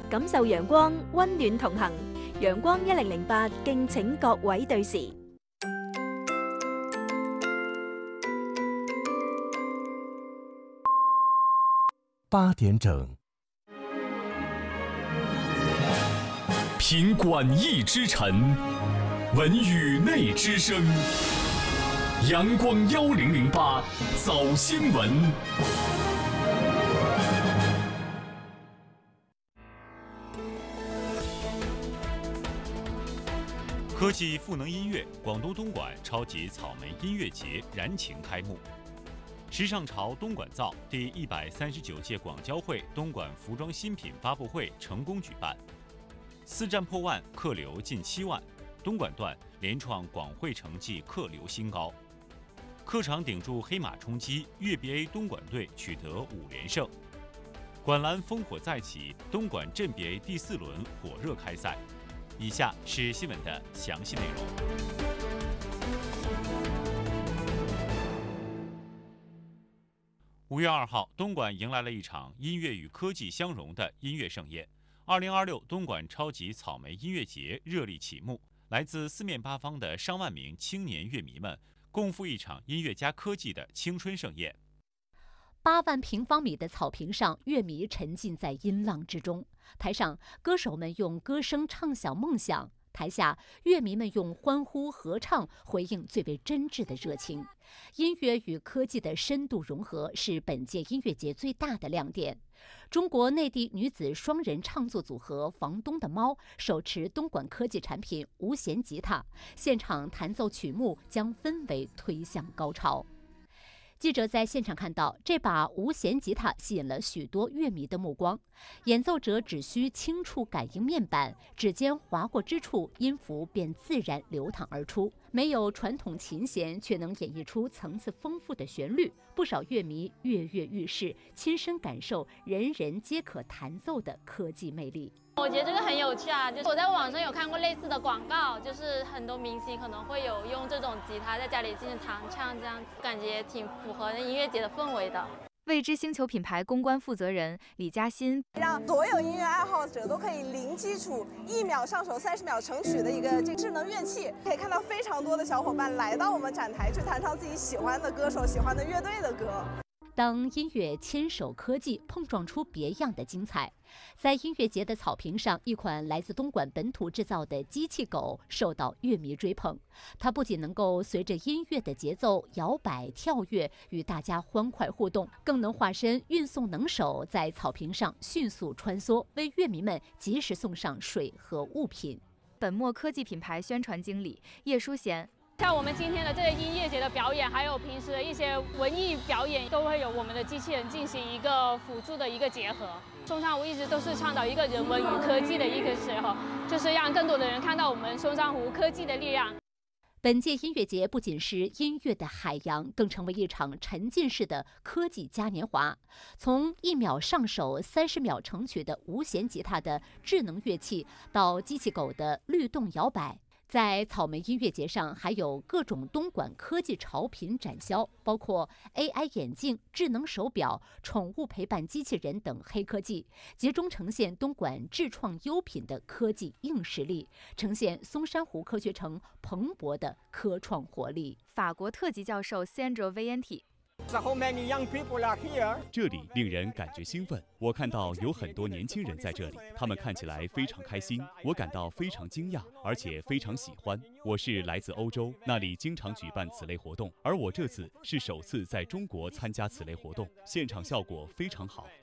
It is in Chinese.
感受陽光，溫暖同行。陽光1008，敬請各位對時。 8點整， 品馆驿之晨，闻宇内之声。阳光1008，早新闻。 科技赋能音乐，广东东莞超级草莓音乐节燃情开幕。时尚潮东莞造第139届广交会东莞服装新品发布会成功举办，4站破万，客流近7万，东莞段连创广会成绩客流新高。客场顶住黑马冲击，粤 BA 东莞队取得5连胜。莞蓝烽火再起，东莞镇 BA第4轮火热开赛。以下是新闻的详细内容。5月2号，东莞迎来了一场音乐与科技相融的音乐盛宴。2026东莞超级草莓音乐节热力启幕，来自四面八方的上万名青年乐迷们共赴一场音乐加科技的青春盛宴。 8万平方米的草坪上，乐迷沉浸在音浪之中。台上，歌手们用歌声唱响梦想；台下，乐迷们用欢呼合唱回应最为真挚的热情。音乐与科技的深度融合是本届音乐节最大的亮点。中国内地女子双人唱作组合房东的猫手持东莞科技产品无弦吉他，现场弹奏曲目，将氛围推向高潮。记者在现场看到，这把无弦吉他吸引了许多乐迷的目光。演奏者只需轻触感应面板，指尖划过之处，音符便自然流淌而出。没有传统琴弦，却能演绎出层次丰富的旋律。不少乐迷跃跃欲试，亲身感受人人皆可弹奏的科技魅力。 我觉得这个很有趣啊！就是我在网上有看过类似的广告，就是很多明星可能会有用这种吉他在家里进行弹唱，这样子感觉挺符合音乐节的氛围的。 未知星球品牌公关负责人李嘉欣， 让所有音乐爱好者都可以零基础1秒上手30秒成曲的一个智能乐器。可以看到非常多的小伙伴来到我们展台，去弹唱自己喜欢的歌手、喜欢的乐队的歌。 当音乐牵手科技，碰撞出别样的精彩。在音乐节的草坪上，一款来自东莞本土制造的机器狗受到乐迷追捧。它不仅能够随着音乐的节奏摇摆跳跃，与大家欢快互动，更能化身运送能手，在草坪上迅速穿梭，为乐迷们及时送上水和物品。 本墨科技品牌宣传经理叶淑贤。 像我们今天的这个音乐节的表演，还有平时的一些文艺表演，都会有我们的机器人进行一个辅助的一个结合。松山湖一直都是倡导一个人文与科技的一个结合，就是让更多的人看到我们松山湖科技的力量。 本届音乐节不仅是音乐的海洋，更成为一场沉浸式的科技嘉年华。从1秒上手30秒成曲的无弦吉他的智能乐器，到机器狗的律动摇摆。在草莓音乐节上，还有各种东莞科技潮品展销，包括 AI 眼镜、智能手表、宠物陪伴机器人等黑科技，集中呈现东莞智创优品的科技硬实力，呈现松山湖科学城蓬勃的科创活力。 法国特级教授 Sandro Vienti。 这里令人感觉兴奋，我看到有很多年轻人在这里，他们看起来非常开心，我感到非常惊讶，而且非常喜欢。我是来自欧洲，那里经常举办此类活动，而我这次是首次在中国参加此类活动，现场效果非常好。